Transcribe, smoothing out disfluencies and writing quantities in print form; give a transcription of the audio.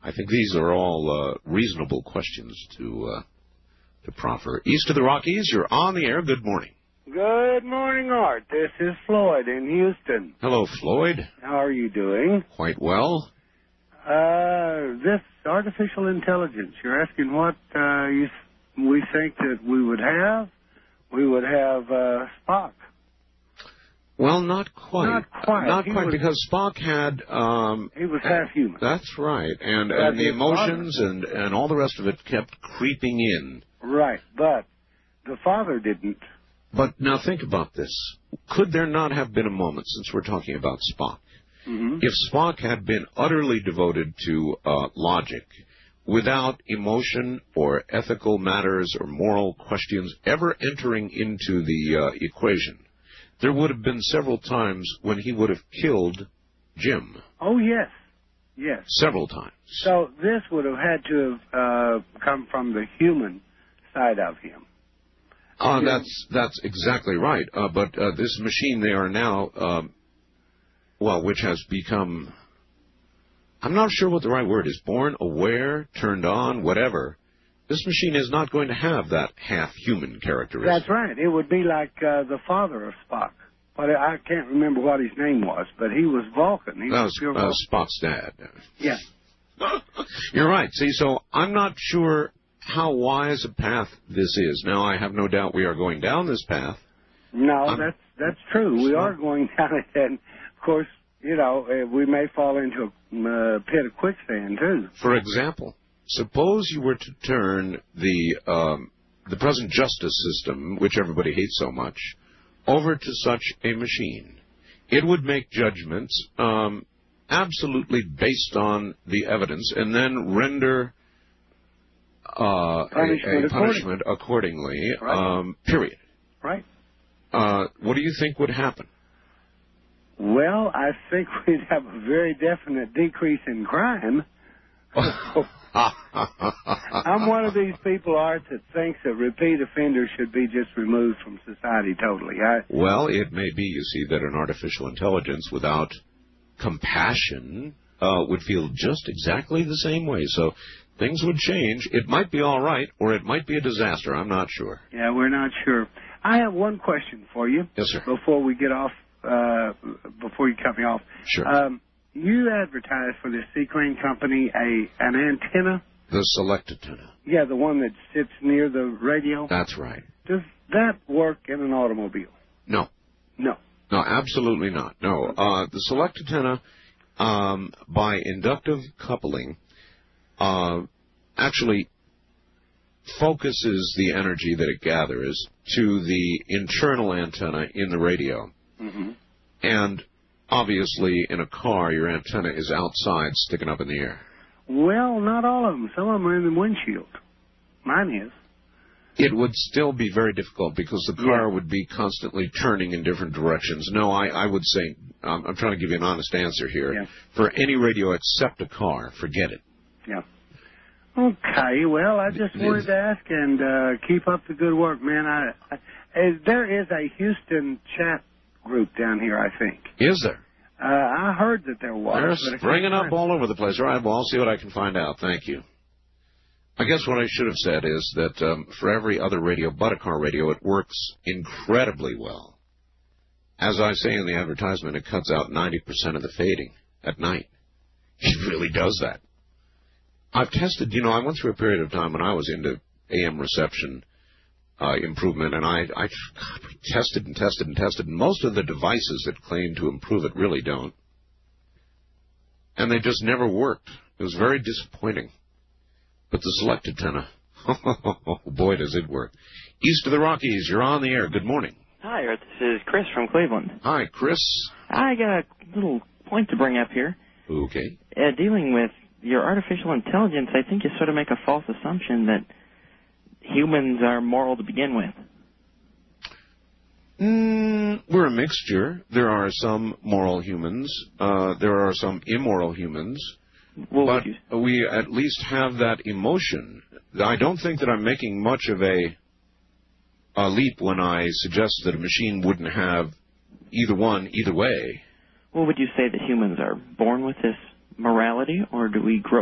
I think these are all reasonable questions to proffer. East of the Rockies, you're on the air. Good morning. Good morning, Art. This is Floyd in Houston. Hello, Floyd. How are you doing? Quite well. This artificial intelligence, you're asking what we think that we would have? We would have Spock. Well, not quite. Not quite. Because Spock had... he was half human. That's right. And the emotions and all the rest of it kept creeping in. Right, but the father didn't. But now think about this. Could there not have been a moment, since we're talking about Spock, if Spock had been utterly devoted to logic, without emotion or ethical matters or moral questions ever entering into the equation, there would have been several times when he would have killed Jim. Oh, yes. Yes. Several times. So this would have had to have come from the human side of him. That's exactly right. But this machine they are now, which has become, I'm not sure what the right word is, born, aware, turned on, whatever. This machine is not going to have that half-human characteristic. That's right. It would be like the father of Spock. But I can't remember what his name was, but he was Vulcan. That was Spock's dad. Yeah. You're right. See, so I'm not sure how wise a path this is. Now, I have no doubt we are going down this path. No, that's true. We are going down it, and, of course, you know, we may fall into a pit of quicksand, too. For example, suppose you were to turn the present justice system, which everybody hates so much, over to such a machine. It would make judgments absolutely based on the evidence and then render a punishment accordingly, right. Period. Right. What do you think would happen? Well, I think we'd have a very definite decrease in crime. I'm one of these people, Art, that thinks that repeat offenders should be just removed from society totally. Well, it may be, you see, that an artificial intelligence without compassion would feel just exactly the same way. So things would change. It might be all right, or it might be a disaster. I'm not sure. Yeah, we're not sure. I have one question for you. Yes, sir. Before we get off, before you cut me off. Sure. You advertise for this Seaplane company an antenna. The select antenna. Yeah, the one that sits near the radio. That's right. Does that work in an automobile? No. No. No, absolutely not. No. The select antenna, by inductive coupling, actually focuses the energy that it gathers to the internal antenna in the radio. Mm-hmm. And obviously, in a car, your antenna is outside, sticking up in the air. Well, not all of them. Some of them are in the windshield. Mine is. It would still be very difficult because the car would be constantly turning in different directions. No, I would say, I'm trying to give you an honest answer here. Yeah. For any radio except a car, forget it. Yeah. Okay, well, I just wanted to ask and keep up the good work, man. There is a Houston chat group down here, I think. Is there? I heard that there was. They're springing up all over the place. All right, well, I'll see what I can find out. Thank you. I guess what I should have said is that for every other radio but a car radio, it works incredibly well. As I say in the advertisement, it cuts out 90% of the fading at night. It really does that. I've tested, I went through a period of time when I was into AM reception improvement, and I tested and tested and tested. Most of the devices that claim to improve it really don't. And they just never worked. It was very disappointing. But the select antenna, oh boy, does it work. East of the Rockies, you're on the air. Good morning. Hi, Art. This is Chris from Cleveland. Hi, Chris. I got a little point to bring up here. Okay. Dealing with your artificial intelligence, I think you sort of make a false assumption that humans are moral to begin with. We're a mixture. There are some moral humans. There are some immoral humans. Well, but we at least have that emotion. I don't think that I'm making much of a leap when I suggest that a machine wouldn't have either one, either way. Well, would you say that humans are born with this morality, or do we grow